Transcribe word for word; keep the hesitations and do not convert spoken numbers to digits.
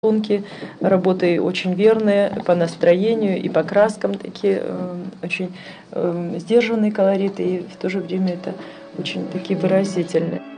Рисунки, работы очень верные по настроению и по краскам, такие э, очень э, сдержанные колориты, и в то же время это очень такие выразительные.